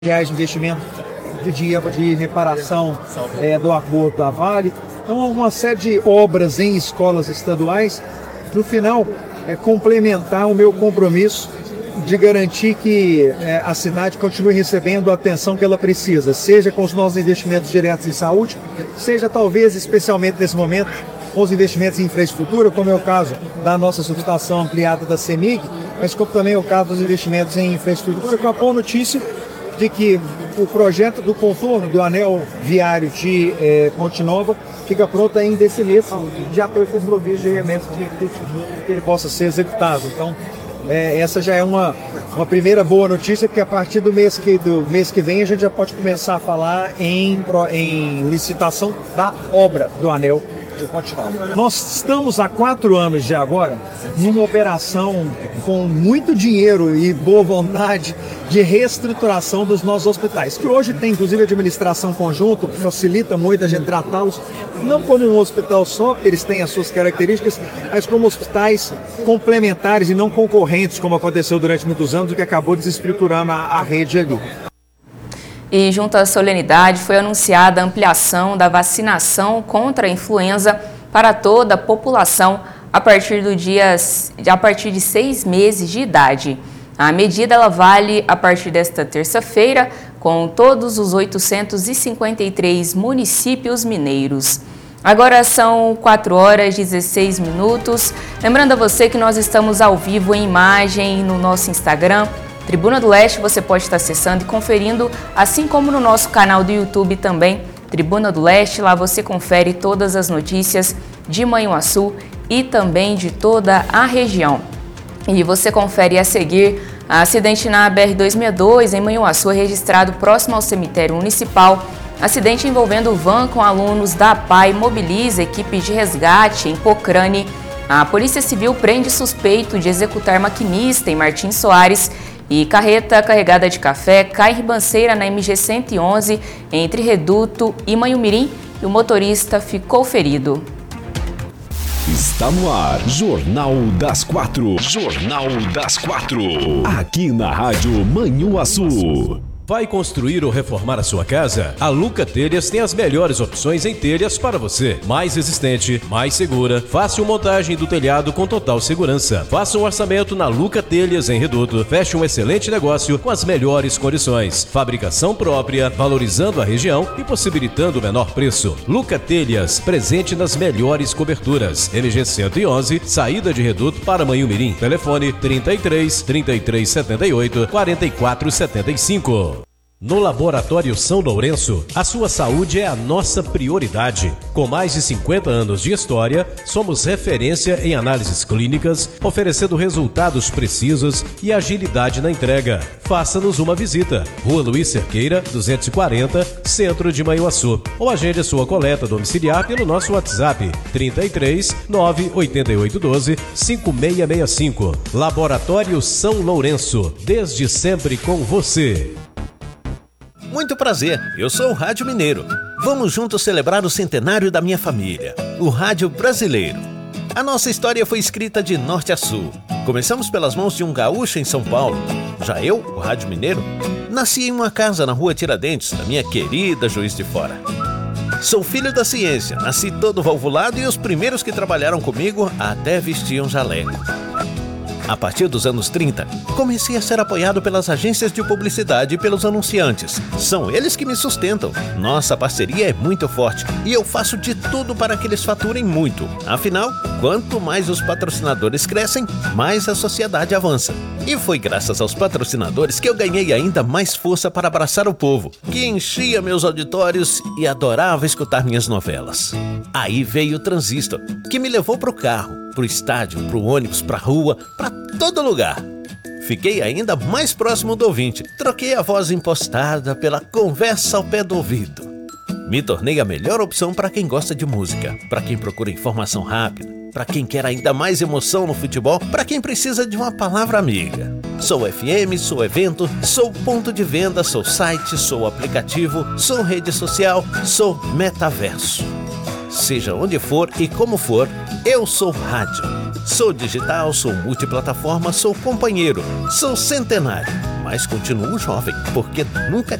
reais de investimento de reparação do acordo da Vale. Então, uma série de obras em escolas estaduais. No final, complementar o meu compromisso de garantir que a cidade continue recebendo a atenção que ela precisa, seja com os nossos investimentos diretos em saúde, seja talvez, especialmente nesse momento, com os investimentos em infraestrutura, como é o caso da nossa subestação ampliada da CEMIG, mas como também é o caso dos investimentos em infraestrutura, com a boa notícia de que o projeto do contorno do anel viário de Ponte Nova fica pronto ainda esse mês, já foi compromisso de remédio que ele possa ser executado. Então, essa já é uma primeira boa notícia, porque a partir do mês que vem a gente já pode começar a falar em licitação da obra do anel. Nós estamos há 4 anos já agora numa operação com muito dinheiro e boa vontade de reestruturação dos nossos hospitais, que hoje tem inclusive administração conjunta, que facilita muito a gente tratá-los, não como um hospital só, porque eles têm as suas características, mas como hospitais complementares e não concorrentes, como aconteceu durante muitos anos, o que acabou desestruturando a rede ali. E junto à solenidade foi anunciada a ampliação da vacinação contra a influenza para toda a população a partir de 6 meses de idade. A medida ela vale a partir desta terça-feira com todos os 853 municípios mineiros. Agora são 4h16. Lembrando a você que nós estamos ao vivo em imagem no nosso Instagram, Tribuna do Leste. Você pode estar acessando e conferindo, assim como no nosso canal do YouTube também, Tribuna do Leste. Lá você confere todas as notícias de Manhuaçu e também de toda a região. E você confere a seguir: acidente na BR-262 em Manhuaçu registrado próximo ao cemitério municipal. Acidente envolvendo van com alunos da APAE mobiliza equipe de resgate em Pocrane. A Polícia Civil prende suspeito de executar maquinista em Martins Soares. E carreta carregada de café cai em ribanceira na MG 111 entre Reduto e Manhumirim e o motorista ficou ferido. Está no ar, Jornal das 4. Jornal das 4. Aqui na Rádio Manhuaçu. Vai construir ou reformar a sua casa? A Luca Telhas tem as melhores opções em telhas para você. Mais resistente, mais segura, fácil montagem do telhado com total segurança. Faça um orçamento na Luca Telhas em Reduto. Feche um excelente negócio com as melhores condições. Fabricação própria, valorizando a região e possibilitando o menor preço. Luca Telhas, presente nas melhores coberturas. MG 111, saída de Reduto para Manhumirim. Telefone 33 78 44 75. No Laboratório São Lourenço, a sua saúde é a nossa prioridade. Com mais de 50 anos de história, somos referência em análises clínicas, oferecendo resultados precisos e agilidade na entrega. Faça-nos uma visita. Rua Luiz Cerqueira, 240, Centro de Manhuaçu. Ou agende sua coleta domiciliar pelo nosso WhatsApp 33 98812 5665. Laboratório São Lourenço, desde sempre com você. Muito prazer, eu sou o Rádio Mineiro. Vamos juntos celebrar o centenário da minha família, o Rádio Brasileiro. A nossa história foi escrita de norte a sul. Começamos pelas mãos de um gaúcho em São Paulo. Já eu, o Rádio Mineiro, nasci em uma casa na rua Tiradentes, da minha querida Juiz de Fora. Sou filho da ciência, nasci todo valvulado e os primeiros que trabalharam comigo até vestiam jaleco. A partir dos anos 30, comecei a ser apoiado pelas agências de publicidade e pelos anunciantes. São eles que me sustentam. Nossa parceria é muito forte e eu faço de tudo para que eles faturem muito. Afinal, quanto mais os patrocinadores crescem, mais a sociedade avança. E foi graças aos patrocinadores que eu ganhei ainda mais força para abraçar o povo, que enchia meus auditórios e adorava escutar minhas novelas. Aí veio o Transistor, que me levou pro carro, pro estádio, pro ônibus, pra rua, pra todo lugar. Fiquei ainda mais próximo do ouvinte. Troquei a voz impostada pela conversa ao pé do ouvido. Me tornei a melhor opção para quem gosta de música, para quem procura informação rápida, para quem quer ainda mais emoção no futebol, para quem precisa de uma palavra amiga. Sou FM, sou evento, sou ponto de venda, sou site, sou aplicativo, sou rede social, sou metaverso. Seja onde for e como for, eu sou rádio. Sou digital, sou multiplataforma, sou companheiro, sou centenário, mas continuo jovem, porque nunca